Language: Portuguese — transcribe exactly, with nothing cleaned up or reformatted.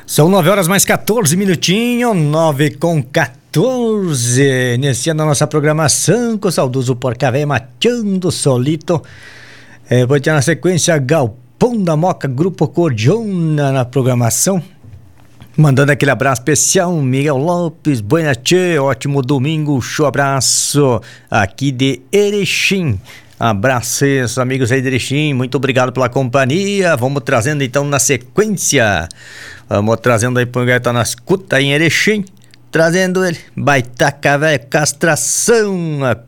São nove horas mais quatorze minutinhos, nove com quatorze, iniciando a nossa programação com o saudoso Porca Véia mateando solito. É, vou ter na sequência Galpão da Moca, Grupo Cordiona na programação. Mandando aquele abraço especial, Miguel Lopes, boa noite, ótimo domingo, show, abraço aqui de Erechim. Abraço, amigos aí de Erechim, muito obrigado pela companhia. Vamos trazendo então na sequência, vamos trazendo aí pro lugar que tá na escuta aí em Erechim, trazendo ele, Baitaca Véia Castração,